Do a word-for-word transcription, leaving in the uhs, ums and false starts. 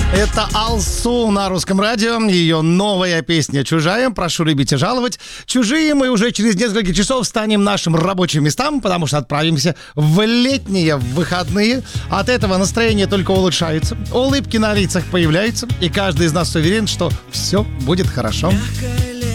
Это Алсу на русском радио. Ее новая песня «Чужая». Прошу любить и жаловать. Чужие мы уже через несколько часов станем нашим рабочим местам, потому что отправимся в летние выходные. От этого настроение только улучшается. Улыбки на лицах появляются. И каждый из нас уверен, что все будет хорошо. Мягкая